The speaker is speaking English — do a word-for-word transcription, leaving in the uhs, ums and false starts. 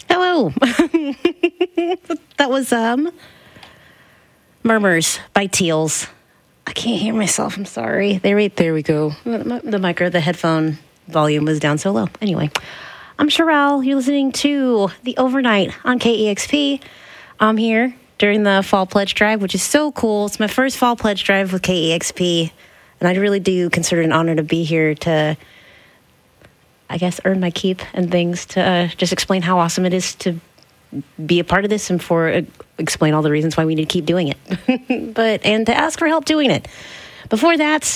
Hello. That was um, Murmurs by Teals. I can't hear myself. I'm sorry. There, we, there we go. The micro, the headphone volume was down so low. Anyway, I'm Sherelle. You're listening to The Overnight on K E X P. I'm here during the Fall Pledge Drive, which is so cool. It's my first Fall Pledge Drive with K E X P, and I really do consider it an honor to be here to, I guess, earn my keep and things, to uh, just explain how awesome it is to be a part of this and for uh, explain all the reasons why we need to keep doing it. But and to ask for help doing it. Before that,